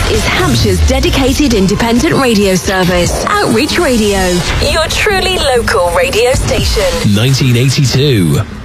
is Hampshire's dedicated independent radio service, Outreach Radio, your truly local radio station. 1982.